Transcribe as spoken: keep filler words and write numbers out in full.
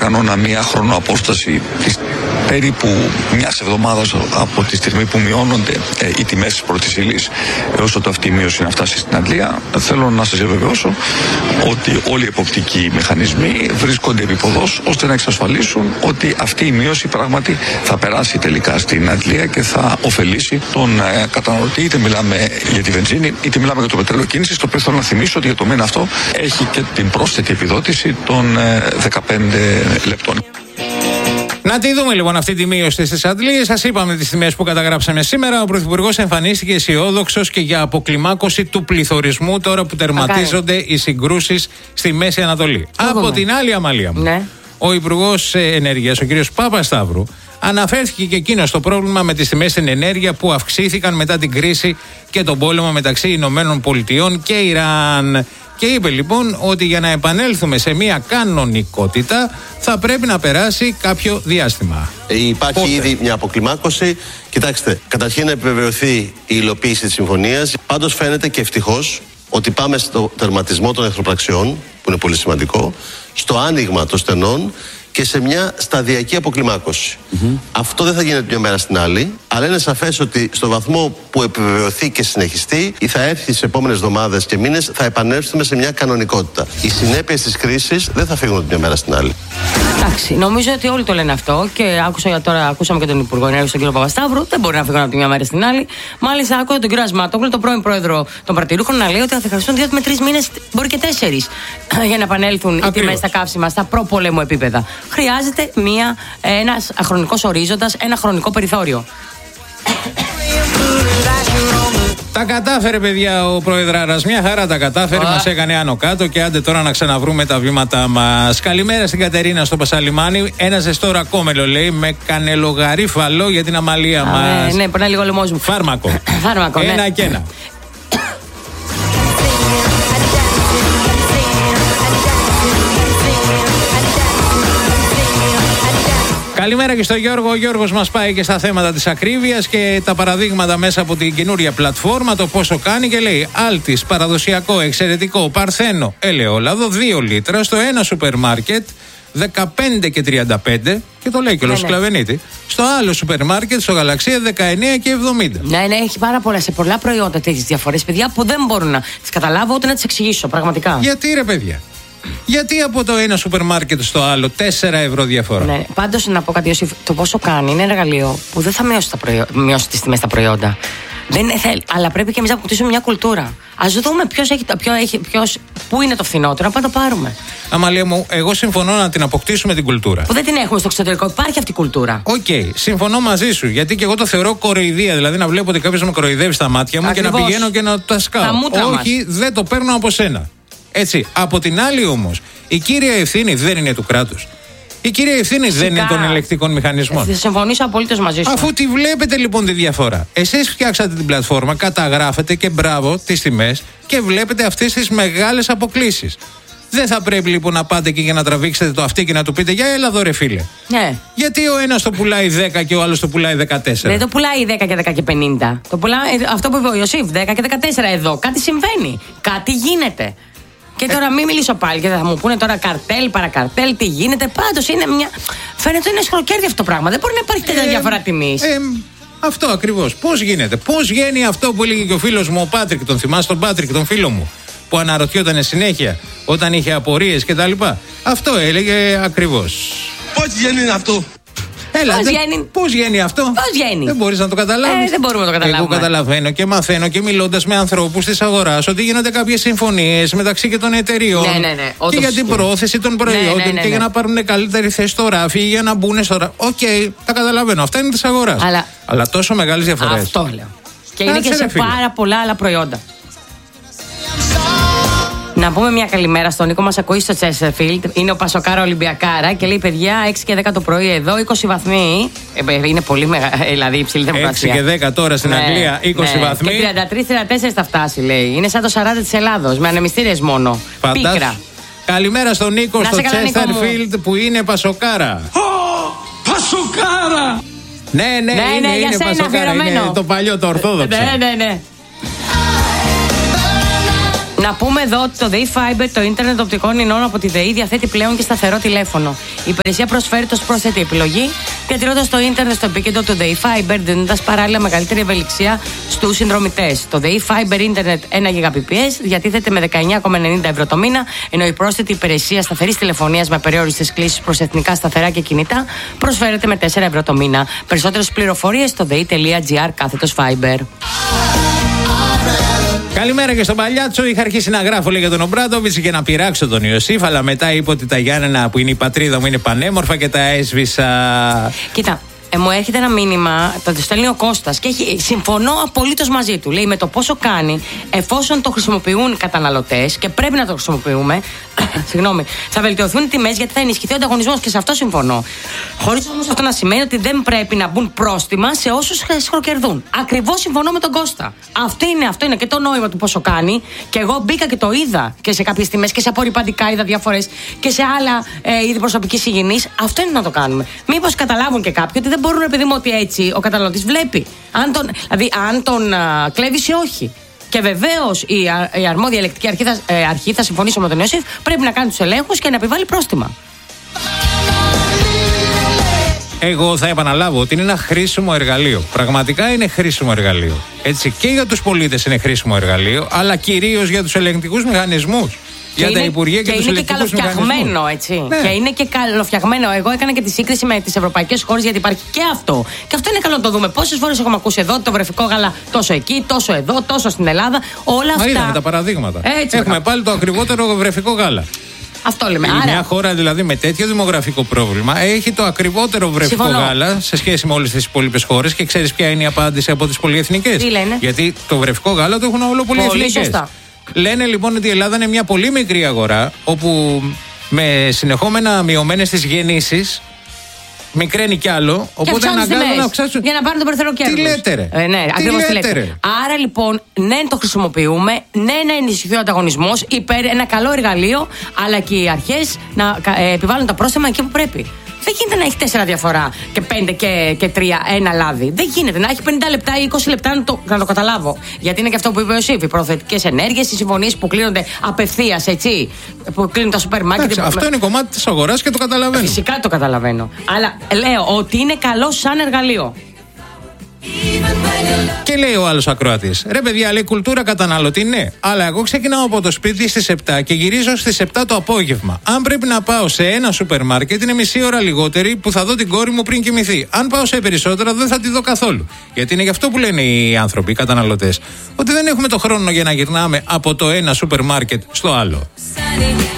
κανόνα μία χρονοαπόσταση της περίπου μιας εβδομάδας από τη στιγμή που μειώνονται ε, οι τιμές της πρώτης ύλης έως ότου αυτή η μείωση να φτάσει στην Αντλία. Θέλω να σας διαβεβαιώσω ότι όλοι οι εποπτικοί μηχανισμοί βρίσκονται επίποδος ώστε να εξασφαλίσουν ότι αυτή η μείωση πράγματι θα περάσει τελικά στην Αντλία και θα ωφελήσει τον ε, καταναλωτή. Είτε μιλάμε για τη βενζίνη είτε μιλάμε για το πετρέλαιο κίνησης, το οποίο θέλω να θυμίσω ότι για το μήνα αυτό έχει και την πρόσθετη επιδότηση των ε, δεκαπέντε λεπτών. Να τη δούμε λοιπόν αυτή τη μείωση στις αντλίες. Σας είπαμε τις τιμές που καταγράψαμε σήμερα. Ο Πρωθυπουργός εμφανίστηκε αισιόδοξος και για αποκλιμάκωση του πληθωρισμού τώρα που τερματίζονται Ακάρι. οι συγκρούσεις στη Μέση Ανατολή. Το Από δούμε. την άλλη, Αμαλία μου, ναι. ο Υπουργός Ενέργειας, ο κ. Παπασταύρου, αναφέρθηκε και εκείνο στο πρόβλημα με τις τιμές στην ενέργεια που αυξήθηκαν μετά την κρίση και τον πόλεμο μεταξύ Ηνωμένων Πολιτειών και Ιράν. Και είπε λοιπόν ότι για να επανέλθουμε σε μια κανονικότητα θα πρέπει να περάσει κάποιο διάστημα. Υπάρχει Πότε? ήδη μια αποκλιμάκωση. Κοιτάξτε, καταρχήν να επιβεβαιωθεί η υλοποίηση της συμφωνίας. Πάντως φαίνεται και ευτυχώς ότι πάμε στο τερματισμό των εχθροπραξιών, που είναι πολύ σημαντικό, στο άνοιγμα των στενών και σε μια σταδιακή αποκλιμάκωση. Mm-hmm. Αυτό δεν θα γίνεται μια μέρα στην άλλη, αλλά είναι σαφές ότι στο βαθμό που επιβεβαιωθεί και συνεχιστεί ή θα έρθει στις επόμενες εβδομάδες και μήνες, θα επανέλθουμε σε μια κανονικότητα. Οι συνέπειες της κρίσης δεν θα φύγουν μια μέρα στην άλλη. Εντάξει, νομίζω ότι όλοι το λένε αυτό και άκουσα τώρα, ακούσαμε και τον Υπουργό Ενέργειας, τον κύριο Παπασταύρου. Δεν μπορεί να φύγουν από τη μια μέρα στην άλλη. Μάλιστα, άκουσα τον κύριο Ασμάτογλου, τον πρώην πρόεδρο των παρτιρούχων, να λέει ότι θα χρειαστούν δύο με τρεις μήνες, μπορεί και τέσσερις, για να επανέλθουν οι τιμές στα καύσιμα στα προπολέμου επίπεδα. Χρειάζεται μια, ένας χρονικός ορίζοντας, ένα χρονικό περιθώριο. Τα κατάφερε, παιδιά, ο Προεδράρας. Μια χαρά τα κατάφερε. Oh. Μας έκανε άνω κάτω και άντε τώρα να ξαναβρούμε τα βήματά μας. Καλημέρα στην Κατερίνα στο Πασαλιμάνι. Ένα ζεστό ρακόμελο, λέει, με κανελογαρίφαλο για την Αμαλία ah, μας. Ναι, ναι, πονάει λίγο ο λαιμός μου. Φάρμακο. Φάρμακο, ναι. Ένα και ένα. Καλημέρα και στο Γιώργο. Ο Γιώργος μας πάει και στα θέματα της ακρίβειας και τα παραδείγματα μέσα από την καινούρια πλατφόρμα, το πόσο κάνει, και λέει Άλτης, παραδοσιακό, εξαιρετικό, Παρθένο, ελαιόλαδο, δύο λίτρα στο ένα σούπερ μάρκετ δεκαπέντε και τριάντα πέντε, και το λέει και ο Σκλαβενίτη. Στο άλλο σούπερ μάρκετ, στο Γαλαξία, δεκαεννέα και εβδομήντα. Ναι, ναι, έχει πάρα πολλά, σε πολλά προϊόντα τέτοιες διαφορές, παιδιά, που δεν μπορούν να τις καταλάβω ούτε να τις εξηγήσω πραγματικά. Γιατί, ρε παιδιά? Γιατί από το ένα σούπερ μάρκετ στο άλλο τέσσερα ευρώ διαφορά? Ναι, πάντως να πω κάτι, Ιωσήφ, το πόσο κάνει είναι εργαλείο που δεν θα μειώσει, τα προϊό... μειώσει τις τιμές στα προϊόντα. Δεν θέλει, αλλά πρέπει και εμείς να αποκτήσουμε μια κουλτούρα. Ας δούμε ποιος έχει, ποιο έχει, ποιος, πού είναι το φθηνότερο, να πάμε το πάρουμε. Αμαλία μου, εγώ συμφωνώ να την αποκτήσουμε την κουλτούρα. Που δεν την έχουμε στο εξωτερικό, υπάρχει αυτή η κουλτούρα. Οκ, okay, συμφωνώ μαζί σου. Γιατί και εγώ το θεωρώ κοροϊδία. Δηλαδή να βλέπω ότι κάποιος με κοροϊδεύει στα μάτια μου. Ακριβώς. Και να πηγαίνω και να τα σκάω. Όχι, μας. Δεν το παίρνω από σένα. Έτσι. Από την άλλη όμως, η κύρια ευθύνη δεν είναι του κράτους. Η κύρια ευθύνη Φυσικά. δεν είναι των ελεκτικών μηχανισμών. Θα συμφωνήσω απολύτως μαζί σου. Αφού τη βλέπετε λοιπόν τη διαφορά. Εσείς φτιάξατε την πλατφόρμα, καταγράφετε και μπράβο τις τιμές και βλέπετε αυτές τις μεγάλες αποκλίσεις. Δεν θα πρέπει λοιπόν να πάτε εκεί για να τραβήξετε το αυτί και να του πείτε για έλα εδώ ρε φίλε. Ναι. Γιατί ο ένας το πουλάει δέκα και ο άλλος το πουλάει δεκατέσσερα. Δεν το πουλάει δέκα και δέκα και πενήντα. Το πουλάει, αυτό που είπε ο Ιωσήφ, δέκα και δεκατέσσερα εδώ. Κάτι συμβαίνει. Κάτι γίνεται. Και τώρα μην μιλήσω πάλι και θα μου πούνε τώρα καρτέλ, παρακαρτέλ, τι γίνεται. Πάντως είναι μια. Φαίνεται ότι είναι σχροκέρδι αυτό το πράγμα. Δεν μπορεί να υπάρχει τέτοια ε, διαφορά τιμής. Ε, αυτό ακριβώς. Πώς γίνεται? Πώς βγαίνει αυτό που έλεγε και ο φίλος μου ο Πάτρικ, τον θυμάσαι τον Πάτρικ, τον φίλο μου, που αναρωτιόταν συνέχεια όταν είχε απορίες κτλ. Αυτό έλεγε ακριβώς. Πώς βγαίνει αυτό? Έλα, πώς, δε, βγαίνει... πώς βγαίνει αυτό? Πώς βγαίνει? Δεν μπορείς να το καταλάβεις. Ε, δεν μπορούμε να το καταλάβουμε. Εγώ καταλαβαίνω και μαθαίνω και μιλώντας με ανθρώπους της αγοράς ότι γίνονται κάποιες συμφωνίες μεταξύ και των εταιριών. Ναι, ναι, ναι. Και για την πρόθεση των προϊόντων ναι, ναι, ναι, ναι. και για να πάρουν καλύτερη θέση στο ράφι ή για να μπουν στο ράφι. Οκ, okay, τα καταλαβαίνω. Αυτά είναι της αγοράς. Αλλά, Αλλά τόσο μεγάλες διαφορές. Αυτό λέω. Και είναι και σε φίλε. πάρα πολλά άλλα προϊόντα. Να πούμε μια καλημέρα στον Νίκο, μας ακούει στο Τσέσεφιλντ. Είναι ο Πασοκάρα Ολυμπιακάρα και λέει: παιδιά, έξι και δέκα το πρωί εδώ, είκοσι βαθμοί. Ε, είναι πολύ μεγάλη, δηλαδή υψηλή θερμοκρασία. έξι και δέκα τώρα στην ναι, Αγγλία, είκοσι ναι. βαθμοί. Και τριάντα τρία τριάντα τέσσερα θα φτάσει, λέει. Είναι σαν το σαράντα της Ελλάδος, με ανεμιστήρες μόνο. Φαντάς... Πίκρα. Καλημέρα στον Νίκο να στο Τσέσεφιλντ που είναι Πασοκάρα. Oh, Πασοκάρα! Ναι, ναι, ναι, είναι, ναι, είναι Πασοκάρα. Είναι το παλιό, το ορθόδοξο. Ναι, ναι, ναι. Να πούμε εδώ ότι το ΔΕΗ Fiber, το ίντερνετ οπτικών ινών από τη ΔΕΗ, διαθέτει πλέον και σταθερό τηλέφωνο. Η υπηρεσία προσφέρει ως πρόσθετη επιλογή, διατηρώντας το ίντερνετ στο επίκεντρο του ΔΕΗ Fiber, δίνοντας παράλληλα μεγαλύτερη ευελιξία στους συνδρομητές. Το ΔΕΗ Fiber Internet ένα γιγαμπιτ διατίθεται με δεκαεννιά κόμμα ενενήντα ευρώ το μήνα, ενώ η πρόσθετη υπηρεσία σταθερής τηλεφωνίας με περιόριστες κλήσεις προς εθνικά σταθερά και κινητά προσφέρεται με τέσσερα ευρώ το μήνα. Περισσότερες πληροφορίες στο dei.gr κάθετος Fiber. Καλημέρα και στον Παλιάτσο. Είχα αρχίσει να γράφω λέει, για τον Ομπράντοβιτς και να πειράξω τον Ιωσήφ, αλλά μετά είπε ότι τα Γιάννενα που είναι η πατρίδα μου είναι πανέμορφα και τα έσβησα. Κοίτα. Ε, μου έρχεται ένα μήνυμα, το στέλνει ο Κώστας και έχει, συμφωνώ απολύτως μαζί του. Λέει με το πόσο κάνει, εφόσον το χρησιμοποιούν καταναλωτές και πρέπει να το χρησιμοποιούμε, συγγνώμη, θα βελτιωθούν οι τιμές γιατί θα ενισχυθεί ο ανταγωνισμός και σε αυτό συμφωνώ. Χωρίς όμως αυτό να σημαίνει ότι δεν πρέπει να μπουν πρόστιμα σε όσους χροκερδούν. Ακριβώς συμφωνώ με τον Κώστα. Αυτό είναι, αυτό είναι και το νόημα του πόσο κάνει. Και εγώ μπήκα και το είδα και σε κάποιες τιμές και σε απορριπαντικά είδα διαφορές και σε άλλα ε, είδη προσωπικής υγιεινής. Αυτό είναι να το κάνουμε. Μήπως καταλάβουν και κάποιοι ότι δεν μπορούν, επειδή μου, ότι έτσι ο καταναλωτής βλέπει. Αν τον, δηλαδή, αν τον α, κλέβει ή όχι. Και βεβαίως η, η αρμόδια ελεκτική αρχή θα, ε, αρχή θα συμφωνήσω με τον Ιωσήφ, πρέπει να κάνει τους ελέγχους και να επιβάλλει πρόστιμα. Εγώ θα επαναλάβω ότι είναι ένα χρήσιμο εργαλείο. Πραγματικά είναι χρήσιμο εργαλείο. Έτσι, και για τους πολίτες είναι χρήσιμο εργαλείο, αλλά κυρίως για τους ελεγκτικούς μηχανισμούς. Για είναι, τα Υπουργεία και, και τους είναι και καλοφτιαγμένο, έτσι. Ναι. Και είναι και καλοφτιαγμένο. Εγώ έκανα και τη σύγκριση με τις ευρωπαϊκές χώρες, γιατί υπάρχει και αυτό. Και αυτό είναι καλό να το δούμε. Πόσες φορές έχουμε ακούσει εδώ το βρεφικό γάλα τόσο εκεί, τόσο εδώ, τόσο στην Ελλάδα. Όλα αυτά. Μα είδαμε τα παραδείγματα. Έτσι, έχουμε πάλι το ακριβότερο βρεφικό γάλα. Αυτό λέμε. Η Άρα... μια χώρα δηλαδή με τέτοιο δημογραφικό πρόβλημα έχει το ακριβότερο βρεφικό Συμφωνώ. γάλα σε σχέση με όλες τις υπόλοιπες χώρες. Και ξέρεις ποια είναι η απάντηση από τις πολυεθνικές? Τι λένε? Γιατί το βρεφικό γάλα το έχουν όλο πολυεθνικές. Λένε λοιπόν ότι η Ελλάδα είναι μια πολύ μικρή αγορά, όπου με συνεχόμενα μειωμένες τις γεννήσεις μικραίνει κι άλλο. Οπότε αναγκάζονται να αυξάσουν. Για να πάρουν το περιθώριο κέρδους. Τι λέτε, ρε. Ε, ναι, τι λέτε, λέτε, ρε. Άρα λοιπόν, ναι, το χρησιμοποιούμε, ναι, να ενισχυθεί ο ανταγωνισμός, υπέρ, ένα καλό εργαλείο, αλλά και οι αρχές να ε, επιβάλλουν τα πρόστιμα εκεί που πρέπει. Δεν γίνεται να έχει τέσσερα διαφορά και πέντε και, και τρία, ένα λάδι. Δεν γίνεται να έχει πενήντα λεπτά ή είκοσι λεπτά να το, να το καταλάβω. Γιατί είναι και αυτό που είπε ο Ιωσήφ. Οι προθετικές ενέργειες, οι συμφωνίες που κλείνονται απευθείας, έτσι. Που κλείνουν τα σούπερ μάρκετ. Αυτό είναι κομμάτι της αγοράς και το καταλαβαίνω. Φυσικά το καταλαβαίνω. Αλλά λέω ότι είναι καλό σαν εργαλείο. Και λέει ο άλλος ακροατής, ρε παιδιά, λέει κουλτούρα καταναλωτή, ναι. Αλλά εγώ ξεκινάω από το σπίτι στις επτά και γυρίζω στις επτά το απόγευμα. Αν πρέπει να πάω σε ένα σούπερ μάρκετ, είναι μισή ώρα λιγότερη που θα δω την κόρη μου πριν κοιμηθεί. Αν πάω σε περισσότερα, δεν θα τη δω καθόλου. Γιατί είναι γι' αυτό που λένε οι άνθρωποι, οι καταναλωτές, ότι δεν έχουμε το χρόνο για να γυρνάμε από το ένα σούπερ μάρκετ στο άλλο.